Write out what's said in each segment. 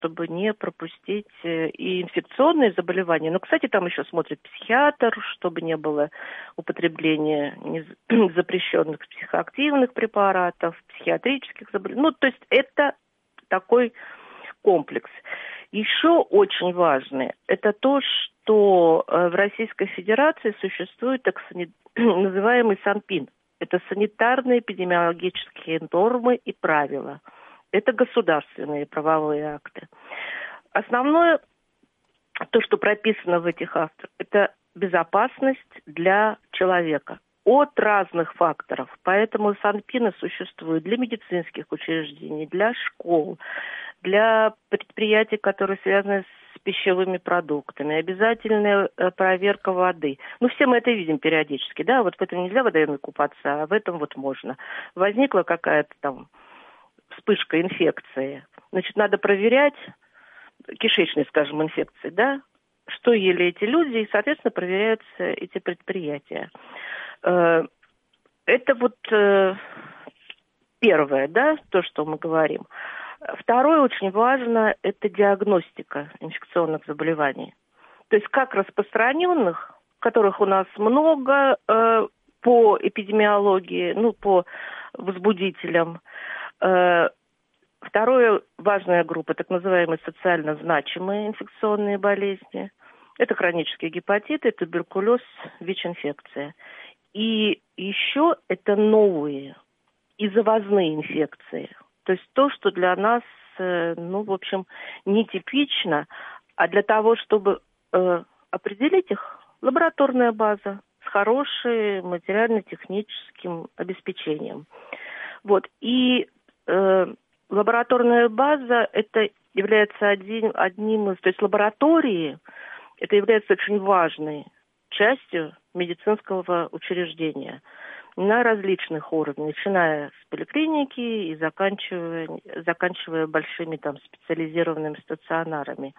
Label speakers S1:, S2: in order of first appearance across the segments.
S1: чтобы не пропустить и инфекционные заболевания. Но, кстати, там еще смотрит психиатр, чтобы не было употребления запрещенных психоактивных препаратов, психиатрических заболеваний. Ну, то есть это такой комплекс. Еще очень важное, это то, что в Российской Федерации существует так называемый СанПин. Это санитарные эпидемиологические нормы и правила. Это государственные правовые акты. Основное, то, что прописано в этих актах, это безопасность для человека от разных факторов. Поэтому СанПины существуют для медицинских учреждений, для школ, для предприятий, которые связаны с пищевыми продуктами, обязательная проверка воды. Ну, все мы это видим периодически, да, вот в этом нельзя водоемной купаться, а в этом вот можно. Возникла какая-то там вспышка инфекции, значит, надо проверять кишечные, скажем, инфекции, да, что ели эти люди, и, соответственно, проверяются эти предприятия. Это вот первое, да, то, что мы говорим. Второе, очень важно, это диагностика инфекционных заболеваний. То есть как распространенных, которых у нас много по эпидемиологии, ну, по возбудителям. Второе, важная группа, так называемые социально значимые инфекционные болезни. Это хронические гепатиты, туберкулез, ВИЧ-инфекция. И еще это новые и завозные инфекции. То есть то, что для нас, ну, в общем, нетипично, а для того, чтобы определить их, лабораторная база с хорошим материально-техническим обеспечением. Вот. И лабораторная база это является одним из... То есть лаборатории это является очень важной частью медицинского учреждения на различных уровнях, начиная с поликлиники и заканчивая большими там специализированными стационарами.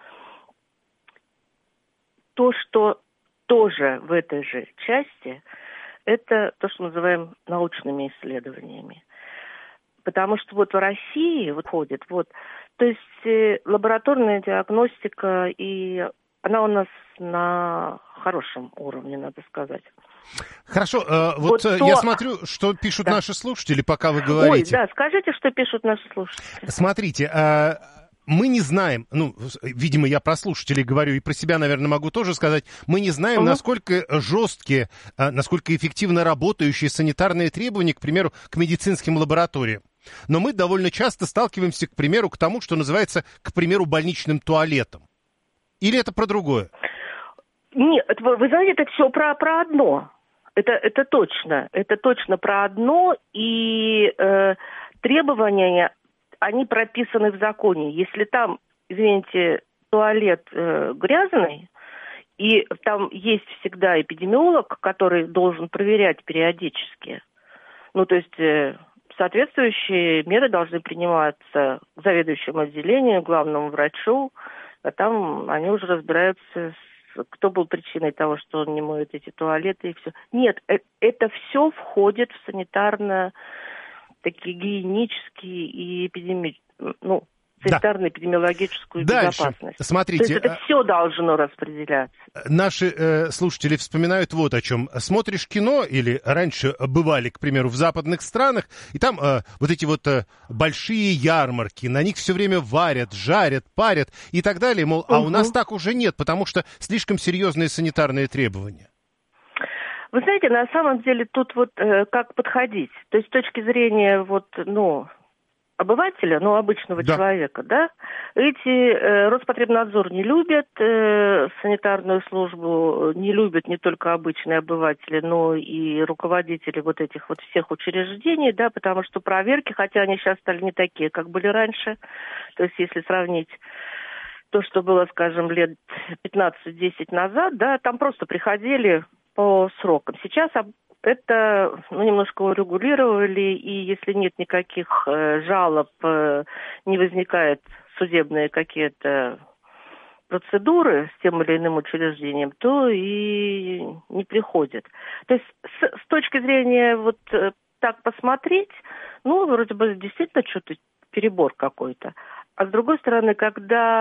S1: То, что тоже в этой же части, это то, что мы называем научными исследованиями. Потому что вот в России входит, вот, то есть лабораторная диагностика, и она у нас на хорошем уровне, надо сказать.
S2: Хорошо, вот я смотрю, что пишут наши слушатели, пока вы говорите.
S1: Ой, да, скажите, что пишут наши слушатели.
S2: Смотрите, мы не знаем, ну, видимо, я про слушателей говорю, и про себя, наверное, могу тоже сказать, мы не знаем, насколько жесткие, насколько эффективно работающие санитарные требования, к примеру, к медицинским лабораториям. Но мы довольно часто сталкиваемся, к примеру, к тому, что называется, к примеру, больничным туалетом. Или это про другое?
S1: Нет, вы знаете, это все про одно. Это точно про одно, и требования, они прописаны в законе. Если там, извините, туалет грязный, и там есть всегда эпидемиолог, который должен проверять периодически, ну, то есть соответствующие меры должны приниматься к заведующему отделению, главному врачу, а там они уже разбираются кто был причиной того, что он не моет эти туалеты и все. Нет, это все входит в санитарно-такие гигиенические и санитарно-эпидемиологическую безопасность.
S2: Смотрите,
S1: то есть это все должно распределяться.
S2: Наши слушатели вспоминают вот о чем. Смотришь кино, или раньше бывали, к примеру, в западных странах, и там вот эти вот большие ярмарки, на них все время варят, жарят, парят и так далее, мол, а у нас так уже нет, потому что слишком серьезные санитарные требования.
S1: Вы знаете, на самом деле тут вот как подходить. То есть с точки зрения обывателя, обычного человека, да, Роспотребнадзор не любит, санитарную службу не любят не только обычные обыватели, но и руководители вот этих вот всех учреждений, да, потому что проверки, хотя они сейчас стали не такие, как были раньше, то есть если сравнить то, что было, скажем, лет 15-10 назад, да, там просто приходили по срокам. Сейчас это немножко урегулировали, и если нет никаких жалоб, не возникает судебные какие-то процедуры с тем или иным учреждением, то и не приходят. То есть с точки зрения вот так посмотреть, вроде бы действительно что-то перебор какой-то. А с другой стороны, когда